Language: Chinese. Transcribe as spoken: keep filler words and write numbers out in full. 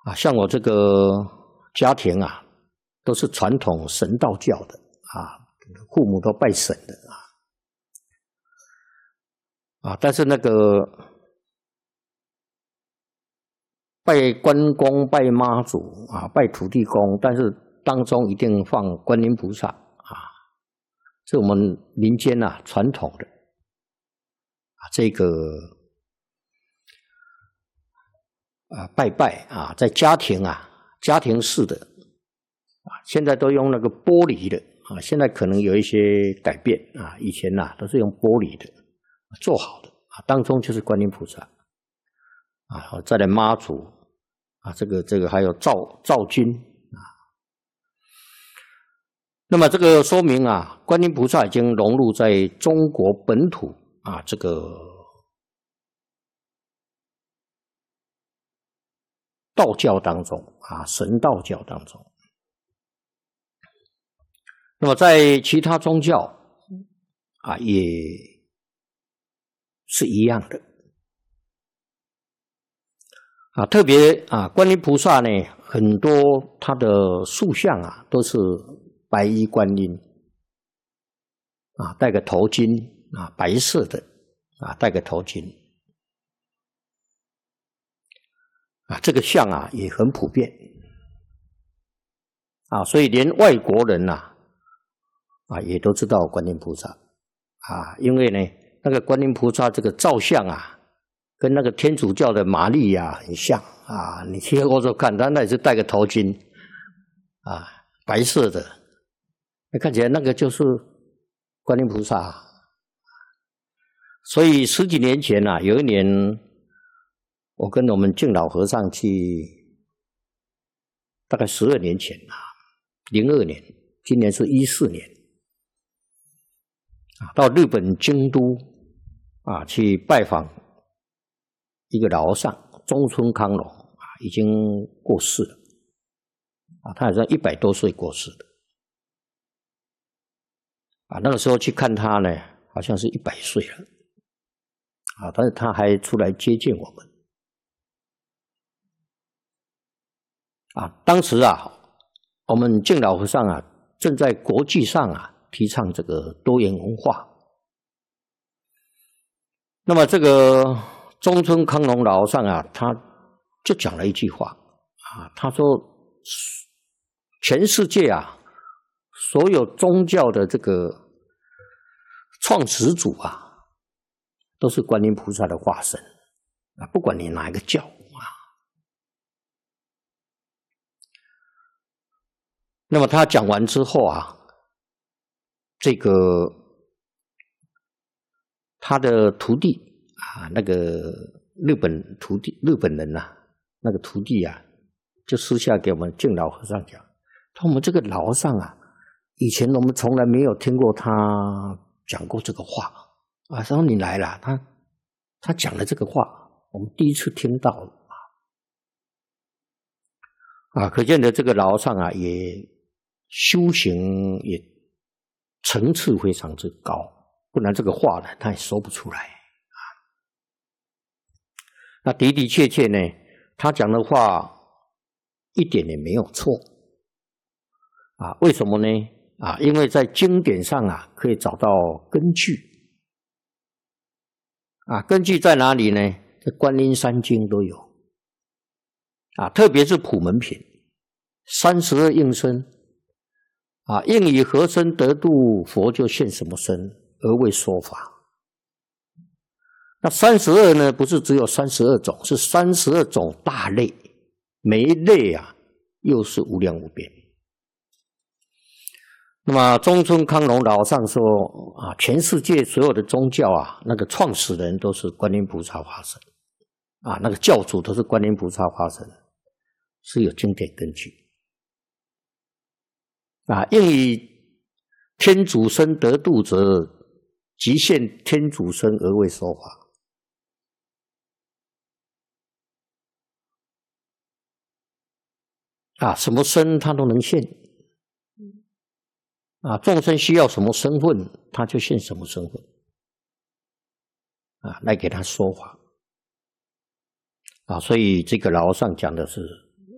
啊，像我这个家庭啊，都是传统神道教的啊，父母都拜神的啊，啊，但是那个拜关公、拜妈祖啊、拜土地公，但是当中一定放观音菩萨啊，是我们民间啊传统的啊这个。啊，拜拜啊，在家庭啊，家庭式的啊，现在都用那个玻璃的啊，现在可能有一些改变啊，以前呐、啊、都是用玻璃的做好的啊，当中就是观音菩萨啊，再来妈祖啊，这个这个还有赵赵君啊，那么这个说明啊，观音菩萨已经融入在中国本土啊这个。道教当中啊，神道教当中，那么在其他宗教啊，也是一样的啊。特别啊，观音菩萨呢，很多他的塑像啊，都是白衣观音啊，戴个头巾啊，白色的啊，戴个头巾。啊，这个像啊也很普遍啊，所以连外国人呐 啊, 啊也都知道观音菩萨啊，因为呢那个观音菩萨这个造像啊，跟那个天主教的玛利亚很像啊。你去欧洲看，他那也是戴个头巾啊，白色的，看起来那个就是观音菩萨。所以十几年前啊，有一年。我跟我们敬老和尚去，大概十二年前啊，零二年，今年是一四年，啊，到日本京都啊去拜访一个老和尚中村康隆啊，已经过世了，啊，他好像一百多岁过世的，啊，那个时候去看他呢，好像是一百岁了，啊，但是他还出来接见我们。啊，当时啊，我们敬老和尚啊，正在国际上啊提倡这个多元文化。那么这个中村康隆老和尚啊，他就讲了一句话啊，他说：全世界啊，所有宗教的这个创始主啊，都是观音菩萨的化身啊，不管你哪一个教。那么他讲完之后啊，这个他的徒弟啊，那个日本徒弟日本人呐、啊，那个徒弟啊，就私下给我们敬老和尚讲，他说我们这个老和尚啊，以前我们从来没有听过他讲过这个话啊。他说你来了，他他讲的这个话，我们第一次听到了啊，可见的这个老和尚啊，也。修行也层次非常之高，不然这个话呢，他也说不出来啊。那的的确确呢，他讲的话一点也没有错啊。为什么呢？啊，因为在经典上啊，可以找到根据啊。根据在哪里呢？在《观音三经》都有啊，特别是普门品三十二应身。啊，应以何身得度，佛就现什么身而为说法。那三十二呢，不是只有三十二种，是三十二种大类，每一类啊，又是无量无边。那么中村康隆老和尚说啊，全世界所有的宗教啊，那个创始人都是观音菩萨化身啊，那个教主都是观音菩萨化身，是有经典根据。啊，应以天主身得度者，即现天主身而为说法。啊，什么身他都能现。啊，众生需要什么身份，他就现什么身份。啊，来给他说法。啊，所以这个老和尚讲的是